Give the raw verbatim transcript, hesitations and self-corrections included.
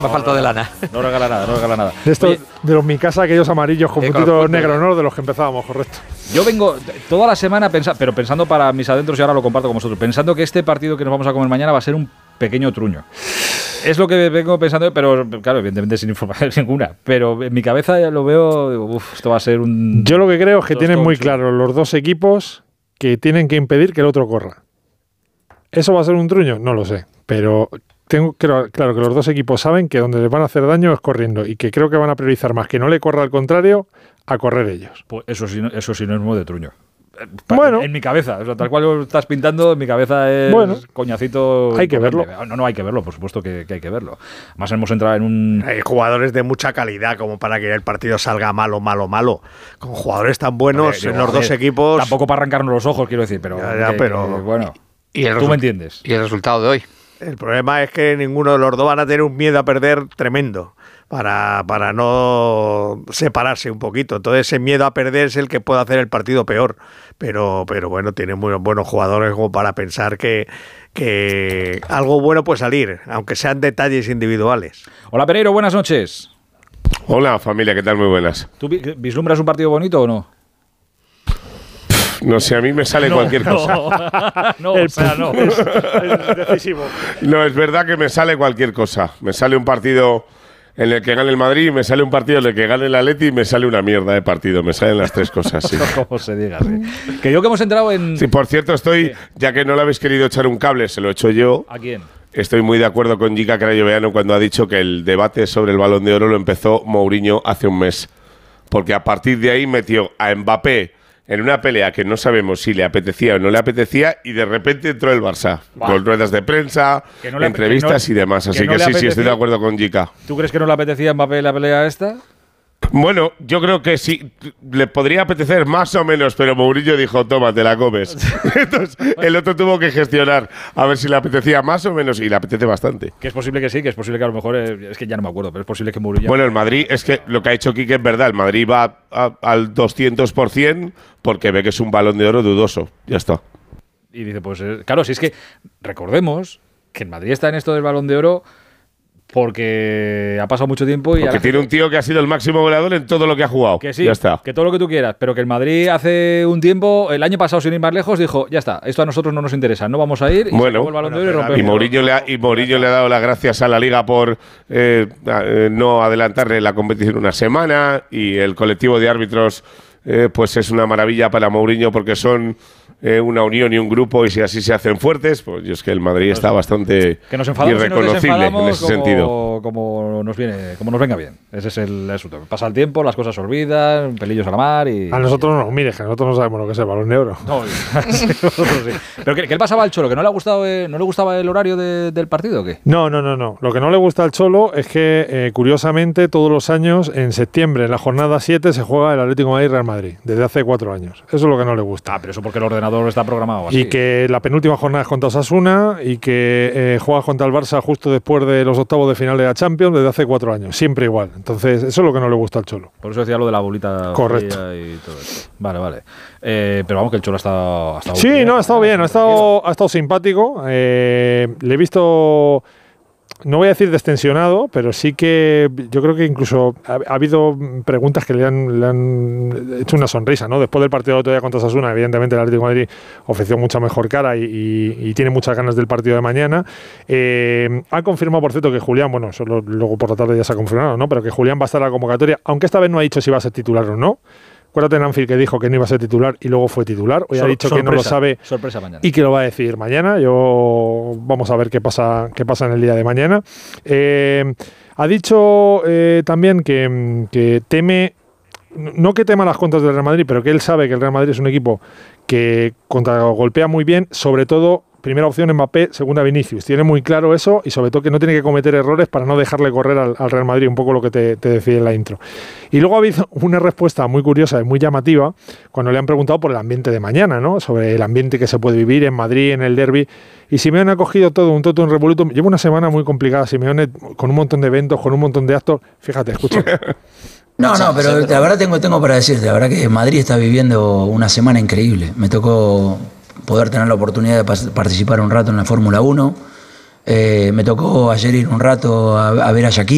Me ha faltado de lana. No regala nada, no regala nada. De, estos, de los mi casa, aquellos amarillos con eh, puntitos negros, ¿no? De los que empezábamos, correcto. Yo vengo toda la semana, pensa, pero pensando para mis adentros, y ahora lo comparto con vosotros, pensando que este partido que nos vamos a comer mañana va a ser un pequeño truño. Es lo que vengo pensando, pero claro, evidentemente sin información ninguna. Pero en mi cabeza ya lo veo, digo, uf, esto va a ser un... Yo lo que creo es que dos, tienen dos, muy sí. claro los dos equipos que tienen que impedir que el otro corra. ¿Eso va a ser un truño? No lo sé, pero... Tengo claro, claro que los dos equipos saben que donde les van a hacer daño es corriendo y que creo que van a priorizar más que no le corra al contrario a correr ellos. Pues eso sí, eso sí no es muy de truño. Bueno. En, en mi cabeza, o sea, tal cual lo estás pintando, en mi cabeza es Bueno, coñacito. hay que verlo. No, no hay que verlo, por supuesto que, que hay que verlo. Además hemos entrado en un... Hay jugadores de mucha calidad como para que el partido salga malo, malo, malo. Con jugadores tan buenos Hombre, en digo, los dos joder, equipos... Tampoco para arrancarnos los ojos, quiero decir, pero... Ya, ya, que, pero- que, bueno, Y el tú resu- me entiendes. Y el resultado de hoy. El problema es que ninguno de los dos van a tener un miedo a perder tremendo para, para no separarse un poquito. Entonces ese miedo a perder es el que puede hacer el partido peor. Pero, pero bueno, tiene muy buenos jugadores como para pensar que, que algo bueno puede salir, aunque sean detalles individuales. Hola Pereiro, buenas noches. Hola familia, ¿qué tal? Muy buenas. ¿Tú vi- vislumbras un partido bonito o no? No sé, a mí me sale cualquier cosa. No, El o sea, no. es, es decisivo. No, es verdad que me sale cualquier cosa. Me sale un partido en el que gane el Madrid, me sale un partido en el que gane el Atleti y me sale una mierda de partido. Me salen las tres cosas, sí. Como se diga, sí. Que yo que hemos entrado en... Sí, por cierto, estoy, ya que no le habéis querido echar un cable, se lo he hecho yo. ¿A quién? Estoy muy de acuerdo con Jica Crayoveano cuando ha dicho que el debate sobre el Balón de Oro lo empezó Mourinho hace un mes. Porque a partir de ahí metió a Mbappé en una pelea que no sabemos si le apetecía o no le apetecía y de repente entró el Barça. Buah. Con ruedas de prensa, Que no le- entrevistas que no- y demás. que Así no que, le sí, sí, estoy de apetecía. acuerdo con Jica. ¿Tú crees que no le apetecía a Mbappé la pelea esta? Bueno, yo creo que sí, le podría apetecer más o menos, pero Mourinho dijo, toma, te la comes. Entonces, el otro tuvo que gestionar a ver si le apetecía más o menos y le apetece bastante. Que es posible que sí, que es posible que a lo mejor, eh, es que ya no me acuerdo, pero es posible que Mourinho... Bueno, el Madrid, es que lo que ha hecho Quique es verdad, el Madrid va a- al doscientos por ciento porque ve que es un Balón de Oro dudoso. Ya está. Y dice, pues eh, claro, si es que recordemos que el Madrid está en esto del Balón de Oro porque ha pasado mucho tiempo y Porque ahora tiene un tío que ha sido el máximo goleador en todo lo que ha jugado. que sí, Ya está. que todo lo que tú quieras, pero que el Madrid hace un tiempo, el año pasado sin ir más lejos, dijo, ya está, esto a nosotros no nos interesa, no vamos a ir, y se Bueno, acabó el Balón de bueno, Oro y pero rompemos. Y Mourinho, le ha, y Mourinho le ha dado las gracias a la Liga por eh, a- eh, no adelantarle la competición una semana y el colectivo de árbitros eh, pues es una maravilla para Mourinho porque son eh, una unión y un grupo y si así se hacen fuertes, pues yo es que el Madrid está bastante Que nos enfadamos y nos irreconocible en desenfadamos ese como, sentido. Como nos viene, como nos venga bien. Ese es el asunto. Pasa el tiempo, las cosas se olvidan, pelillos a la mar y... A nosotros no nos mires, que nosotros no sabemos lo que es el Balón de Oro. No, sí, nosotros sí. Pero ¿qué, qué le pasaba al Cholo? ¿Que no le ha gustado, eh, no le gustaba el horario de- del partido o qué? No, no, no, no. Lo que no le gusta al Cholo es que, eh, curiosamente, todos los años, en septiembre, en la jornada siete, se juega el Atlético de Madrid-Real Madrid, desde hace cuatro años. Eso es lo que no le gusta. Ah, pero eso porque el ordenador está programado así. Y que la penúltima jornada es contra Osasuna y que eh, juega contra el Barça justo después de los octavos de final de la Champions desde hace cuatro años. Siempre igual. Entonces, eso es lo que no le gusta al Cholo. Por eso decía lo de la bolita Correcto. fría y todo eso. Vale, vale. Eh, pero vamos, que el Cholo ha estado, ha estado Sí, bien, no, ha estado bien, ha tranquilo. estado, ha estado simpático. Eh, le he visto, no voy a decir destensionado, pero sí que yo creo que incluso ha, ha habido preguntas que le han, le han hecho una sonrisa, ¿no? Después del partido de otro día contra Osasuna, evidentemente el Atlético de Madrid ofreció mucha mejor cara y, y- y tiene muchas ganas del partido de mañana. Eh, ha confirmado, por cierto, que Julián, bueno, eso lo- luego por la tarde ya se ha confirmado, ¿no? Pero que Julián va a estar en la convocatoria, aunque esta vez no ha dicho si va a ser titular o no. Acuérdate en Anfield que dijo que no iba a ser titular y luego fue titular. Hoy ha Sor- dicho que no lo sorpresa, sabe Sorpresa mañana. y que lo va a decidir mañana. Yo vamos a ver qué pasa, qué pasa en el día de mañana. Eh, ha dicho eh, también que, que teme, no que tema las contras del Real Madrid, pero que él sabe que el Real Madrid es un equipo que contragolpea muy bien, sobre todo. Primera opción Mbappé, segunda Vinicius. Tiene muy claro eso y sobre todo que no tiene que cometer errores para no dejarle correr al, al Real Madrid, un poco lo que te, te decía en la intro. Y luego ha habido una respuesta muy curiosa y muy llamativa cuando le han preguntado por el ambiente de mañana, ¿no? Sobre el ambiente que se puede vivir en Madrid, en el derbi. Y Simeone ha cogido todo, un toto en revoluto. Lleva una semana muy complicada, Simeone, con un montón de eventos, con un montón de actos. Fíjate, escucha. No, no, pero la verdad tengo, tengo para decirte, la verdad que Madrid está viviendo una semana increíble. Me tocó poder tener la oportunidad de pas- participar un rato en la Fórmula uno. Eh, me tocó ayer ir un rato a, a ver a Shakira.